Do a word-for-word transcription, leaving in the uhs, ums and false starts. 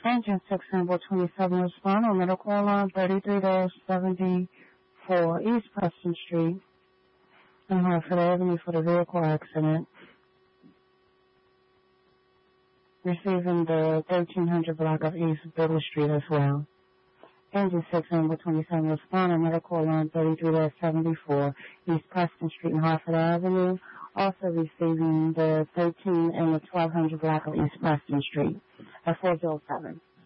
Engine six Sample twenty-seven respond on medical alarm thirty-three seventy-four East Preston Street in Hartford Avenue for the vehicle accident. Receiving the thirteen hundred block of East Biddle Street as well. Engine six Sample twenty-seven respond on medical alarm thirty-three seventy-four East Preston Street in Hartford Avenue. Also receiving the thirteen and the twelve hundred block of East Preston Street at four oh seven.